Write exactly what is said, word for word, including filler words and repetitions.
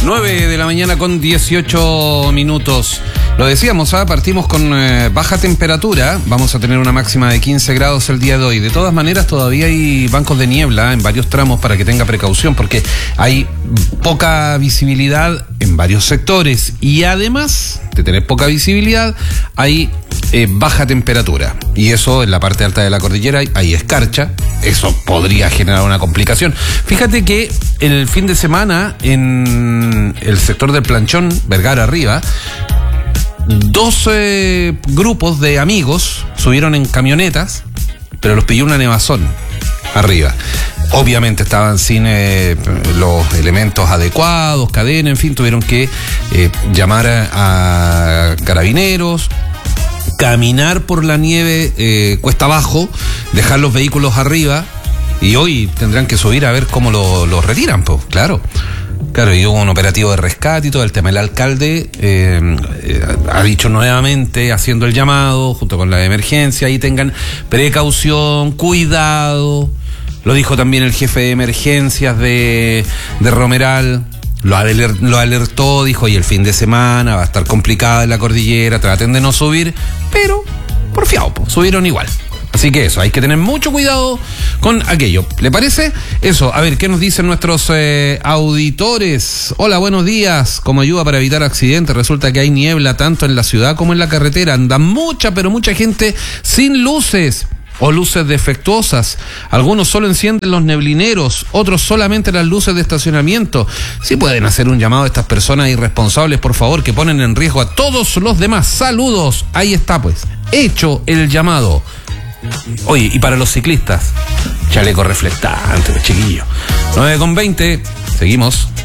nueve de la mañana con dieciocho minutos. Lo decíamos, ¿ah? Partimos con eh, baja temperatura. Vamos a tener una máxima de quince grados el día de hoy. De todas maneras, todavía hay bancos de niebla en varios tramos para que tenga precaución, porque hay poca visibilidad en varios sectores. Y además de tener poca visibilidad, hay eh, baja temperatura. Y eso en la parte alta de la cordillera hay escarcha. Eso podría generar una complicación. Fíjate que el fin de semana en el sector del Planchón, Vergara arriba, doce grupos de amigos subieron en camionetas, pero los pilló una nevazón arriba. Obviamente estaban sin eh, los elementos adecuados, cadena, en fin, tuvieron que eh, llamar a, a carabineros, caminar por la nieve eh, cuesta abajo, dejar los vehículos arriba, y hoy tendrán que subir a ver cómo lo, lo retiran, pues, claro. Claro, y hubo un operativo de rescate y todo el tema. El alcalde eh, eh, ha dicho nuevamente, haciendo el llamado, junto con la emergencia, ahí tengan precaución, cuidado. Lo dijo también el jefe de emergencias de, de Romeral. Lo, aler, lo alertó, dijo, y el fin de semana va a estar complicada en la cordillera, traten de no subir, pero porfiado, po, subieron igual. Así que eso, hay que tener mucho cuidado con aquello. ¿Le parece? Eso, a ver, ¿qué nos dicen nuestros eh, auditores? Hola, buenos días. Como ayuda para evitar accidentes, resulta que hay niebla tanto en la ciudad como en la carretera. Anda mucha, pero mucha gente sin luces o luces defectuosas. Algunos solo encienden los neblineros, otros solamente las luces de estacionamiento. Si pueden hacer un llamado a estas personas irresponsables, por favor, que ponen en riesgo a todos los demás. Saludos. Ahí está, pues, hecho el llamado. Oye, y para los ciclistas, chaleco reflectante, chiquillo. nueve con veinte, seguimos.